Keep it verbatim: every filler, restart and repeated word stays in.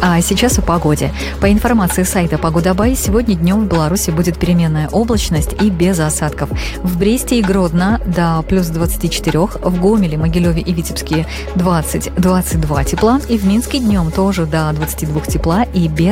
А сейчас о погоде. По информации сайта «Погода.бай», сегодня днем в Беларуси будет переменная облачность и без осадков. В Бресте и Гродно до плюс двадцати четырёх, в Гомеле, Могилеве и Витебске двадцать - двадцать два тепла, и в Минске днем тоже до двадцати двух тепла и без